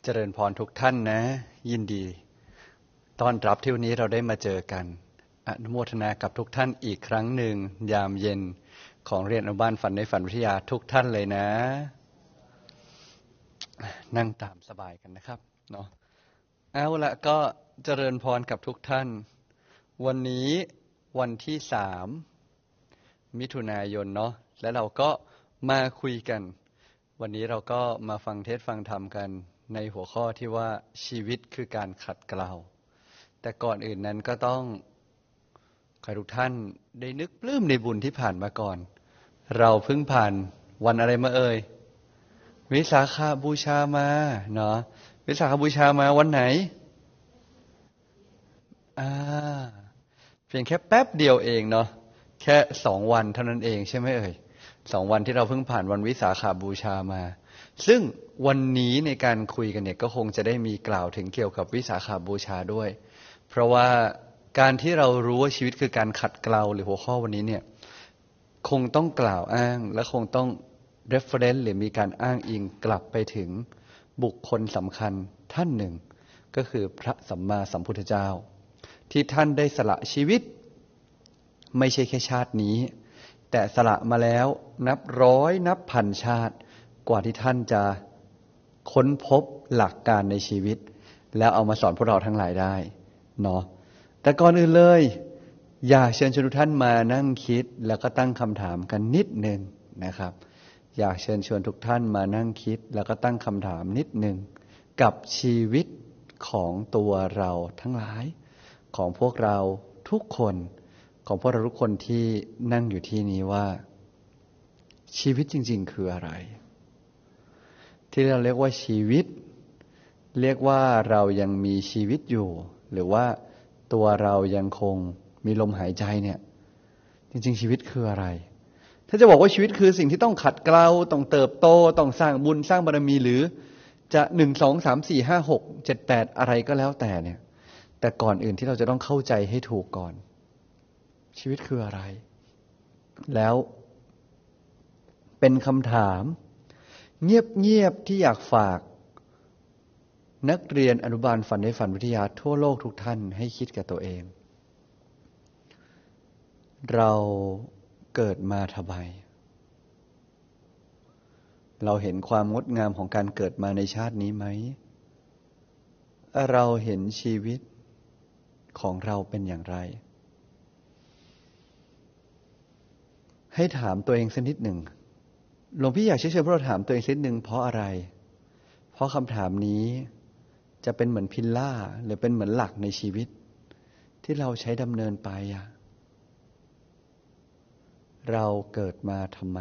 เจริญพรทุกท่านนะยินดีต้อนรับที่วันนี้เราได้มาเจอกันอนุโมทนากับทุกท่านอีกครั้งหนึ่งยามเย็นของเรียนอนุบาลฝันในฝันวิทยาทุกท่านเลยนะนั่งตามสบายกันนะครับเนาะเอาละก็เจริญพรกับทุกท่านวันนี้วันที่3 มิถุนายนเนาะและเราก็มาคุยกันวันนี้เราก็มาฟังเทศน์ฟังธรรมกันในหัวข้อที่ว่าชีวิตคือการขัดเกลาแต่ก่อนอื่นนั้นก็ต้องขอทุกท่านได้นึกปลื้มในบุญที่ผ่านมาก่อนเราเพิ่งผ่านวันอะไรมาเอ่ยวิสาขบูชามาเนาะวิสาขบูชามาวันไหนเพียงแค่แป๊บเดียวเองเนาะแค่2 วันเท่านั้นเองใช่ไหมเอ่ย2 วันที่เราเพิ่งผ่านวันวิสาขบูชามาซึ่งวันนี้ในการคุยกันเนี่ยก็คงจะได้มีกล่าวถึงเกี่ยวกับวิสาขบูชาด้วยเพราะว่าการที่เรารู้ว่าชีวิตคือการขัดเกลาหรือหัวข้อวันนี้เนี่ยคงต้องกล่าวอ้างและคงต้อง reference หรือมีการอ้างอิงกลับไปถึงบุคคลสำคัญท่านหนึ่งก็คือพระสัมมาสัมพุทธเจ้าที่ท่านได้สละชีวิตไม่ใช่แค่ชาตินี้แต่สละมาแล้วนับร้อยนับพันชาติกว่าที่ท่านจะค้นพบหลักการในชีวิตแล้วเอามาสอนพวกเราทั้งหลายได้เนาะแต่ก่อนอื่นเลยอยากเชิญชวนทุกท่านมานั่งคิดแล้วก็ตั้งคำถามกันนิดนึงนะครับอยากเชิญชวนทุกท่านมานั่งคิดแล้วก็ตั้งคำถามนิดนึงกับชีวิตของตัวเราทั้งหลายของพวกเราทุกคนของพวกเราทุกคนที่นั่งอยู่ที่นี้ว่าชีวิตจริงๆคืออะไรที่เราเรียกว่าชีวิตเรียกว่าเรายังมีชีวิตอยู่หรือว่าตัวเรายังคงมีลมหายใจเนี่ยจริงๆชีวิตคืออะไรถ้าจะบอกว่าชีวิตคือสิ่งที่ต้องขัดเกลาต้องเติบโตต้องสร้างบุญสร้างบารมีหรือจะ1 2 3 4 5 6 7 8อะไรก็แล้วแต่เนี่ยแต่ก่อนอื่นที่เราจะต้องเข้าใจให้ถูกก่อนชีวิตคืออะไรแล้วเป็นคำถามเงียบๆที่อยากฝากนักเรียนอนุบาลฝันในฝันวิทยาทั่วโลกทุกท่านให้คิดกับตัวเองเราเกิดมาทำไมเราเห็นความงดงามของการเกิดมาในชาตินี้ไหมเราเห็นชีวิตของเราเป็นอย่างไรให้ถามตัวเองสักนิดหนึ่งหลวงพี่อยากเชิญพวกเราถามตัวเองสักนิดหนึ่งเพราะอะไรเพราะคำถามนี้จะเป็นเหมือนพิลล่าหรือเป็นเหมือนหลักในชีวิตที่เราใช้ดำเนินไปเราเกิดมาทำไม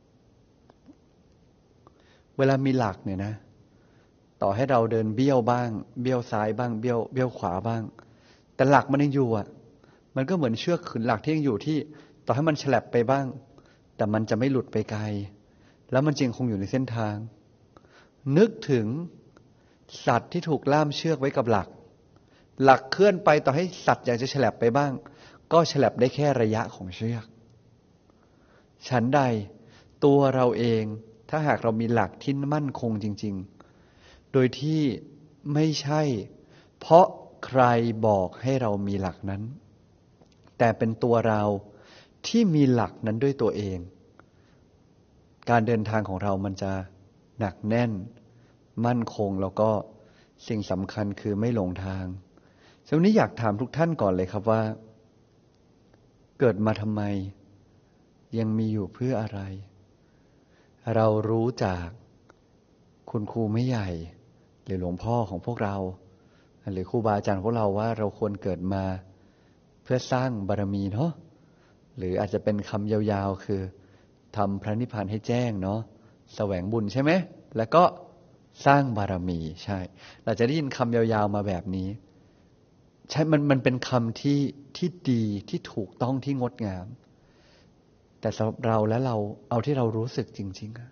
เวลามีหลักเนี่ยนะต่อให้เราเดินเบี้ยวบ้างเบี้ยวซ้ายบ้างเบี้ยวขวาบ้างแต่หลักมันยังอยู่มันก็เหมือนเชือกขึงหลักที่ยังอยู่ที่ต่อให้มันฉลับไปบ้างแต่มันจะไม่หลุดไปไกลแล้วมันจริงคงอยู่ในเส้นทางนึกถึงสัตว์ที่ถูกล่ามเชือกไว้กับหลักเคลื่อนไปต่อให้สัตว์อยากจะฉลับไปบ้างก็ฉลับได้แค่ระยะของเชือกฉันใดตัวเราเองถ้าหากเรามีหลักที่มั่นคงจริงๆโดยที่ไม่ใช่เพราะใครบอกให้เรามีหลักนั้นแต่เป็นตัวเราที่มีหลักนั้นด้วยตัวเองการเดินทางของเรามันจะหนักแน่นมั่นคงแล้วก็สิ่งสำคัญคือไม่หลงทางวันนี้อยากถามทุกท่านก่อนเลยครับว่าเกิดมาทำไมยังมีอยู่เพื่ออะไรเรารู้จากคุณครูไม่ใหญ่หรือหลวงพ่อของพวกเราหรือครูบาอาจารย์พวกเราว่าเราควรเกิดมาเพื่อสร้างบารมีเนาะหรืออาจจะเป็นคำยาวๆคือทำพระนิพพานให้แจ้งเนาะแสวงบุญใช่ไหมแล้วก็สร้างบารมีใช่เราจะได้ยินคำยาวๆมาแบบนี้ใช่มันเป็นคำที่ดีที่ถูกต้องที่งดงามแต่สำหรับเราและเราเอาที่เรารู้สึกจริงๆ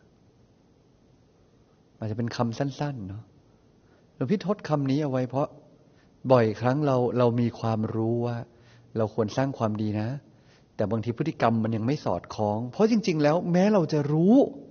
อาจจะเป็นคำสั้นๆเนาะหลวงพี่ทดคำนี้เอาไว้เพราะบ่อยครั้งเรามีความรู้ว่าเราควรสร้างความดีนะแต่บางทีพฤติกรรมมันยังไม่สอดคล้องเพราะจริงๆแล้วแม้เราจะรู้